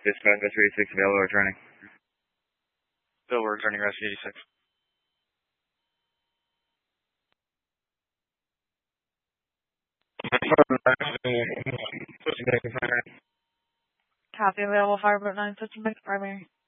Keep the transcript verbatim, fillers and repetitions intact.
Dispatch, Rescue eighty-six, available, returning. Bill, we're returning Rescue eighty-six. Copy, available, Fireboat nine fifty, primary.